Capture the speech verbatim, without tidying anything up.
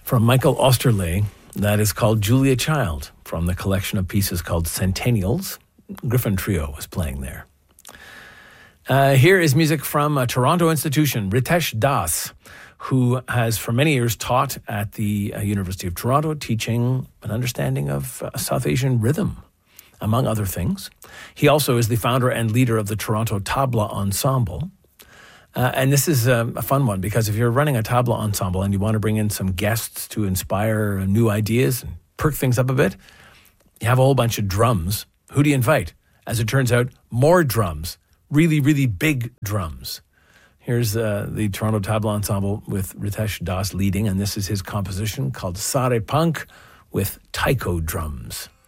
from Michael Osterley. That is called Julia Child, from the collection of pieces called Centennials. Griffin Trio was playing there. Uh, here is music from a Toronto institution, Ritesh Das, who has for many years taught at the uh, University of Toronto, teaching an understanding of uh, South Asian rhythm, among other things. He also is the founder and leader of the Toronto Tabla Ensemble. Uh, and this is um, a fun one, because if you're running a tabla ensemble and you want to bring in some guests to inspire new ideas and perk things up a bit, you have a whole bunch of drums. Who do you invite? As it turns out, more drums. Really, really big drums. Here's uh, the Toronto Tabla Ensemble with Ritesh Das leading, and this is his composition called Sare Punk with taiko drums.